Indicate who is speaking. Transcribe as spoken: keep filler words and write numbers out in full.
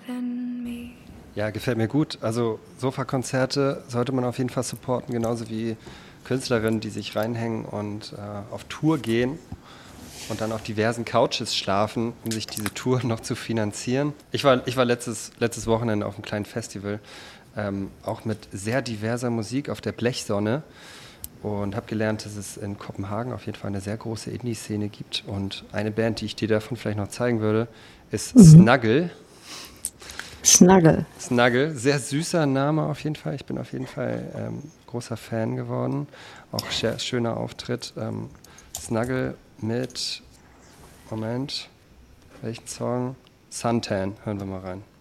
Speaker 1: than me.
Speaker 2: Ja, gefällt mir gut. Also Sofakonzerte sollte man auf jeden Fall supporten, genauso wie Künstlerinnen, die sich reinhängen und äh, auf Tour gehen und dann auf diversen Couches schlafen, um sich diese Tour noch zu finanzieren. Ich war, ich war letztes, letztes Wochenende auf einem kleinen Festival, ähm, auch mit sehr diverser Musik auf der Blechsonne und habe gelernt, dass es in Kopenhagen auf jeden Fall eine sehr große Indie-Szene gibt. Und eine Band, die ich dir davon vielleicht noch zeigen würde, ist mhm. Snuggle.
Speaker 3: Snuggle.
Speaker 2: Snuggle, sehr süßer Name auf jeden Fall. Ich bin auf jeden Fall ähm, großer Fan geworden. Auch sehr schöner Auftritt. Ähm, Snuggle mit, Moment, welchen Song? Suntan, hören wir mal rein.